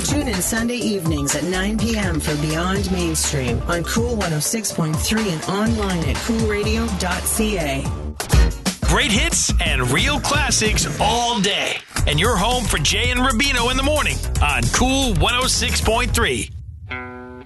Tune in Sunday evenings at 9 p.m. for Beyond Mainstream on Cool 106.3 and online at coolradio.ca. Great hits and real classics all day. And you're home for Jay and Rubino in the morning on Cool 106.3.